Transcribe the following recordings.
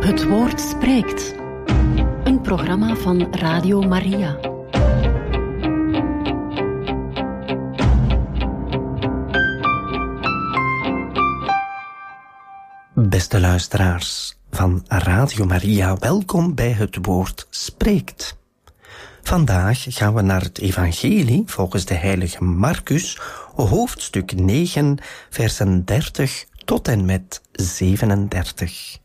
Het Woord spreekt. Een programma van Radio Maria. Beste luisteraars van Radio Maria, welkom bij Het Woord spreekt. Vandaag gaan we naar het evangelie volgens de heilige Marcus, hoofdstuk 9, versen 30 tot en met 37.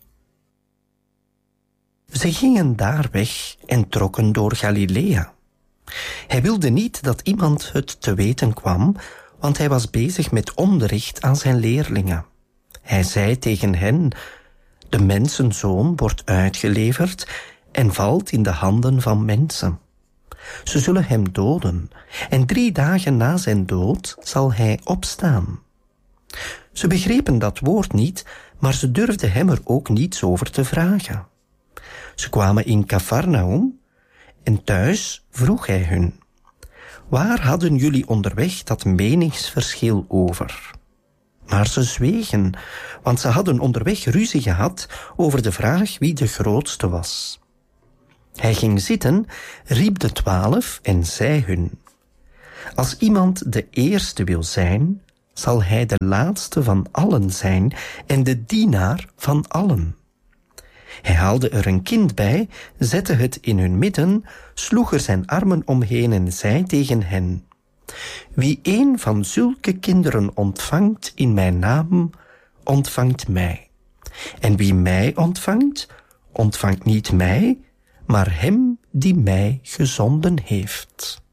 Ze gingen daar weg en trokken door Galilea. Hij wilde niet dat iemand het te weten kwam, want hij was bezig met onderricht aan zijn leerlingen. Hij zei tegen hen: de mensenzoon wordt uitgeleverd en valt in de handen van mensen. Ze zullen hem doden en 3 dagen na zijn dood zal hij opstaan. Ze begrepen dat woord niet, maar ze durfden hem er ook niets over te vragen. Ze kwamen in Cafarnaum en thuis vroeg hij hun: waar hadden jullie onderweg dat meningsverschil over? Maar ze zwegen, want ze hadden onderweg ruzie gehad over de vraag wie de grootste was. Hij ging zitten, riep de 12 en zei hun: als iemand de eerste wil zijn, zal hij de laatste van allen zijn en de dienaar van allen. Hij haalde er een kind bij, zette het in hun midden, sloeg er zijn armen omheen en zei tegen hen: wie een van zulke kinderen ontvangt in mijn naam, ontvangt mij. En wie mij ontvangt, ontvangt niet mij, maar hem die mij gezonden heeft.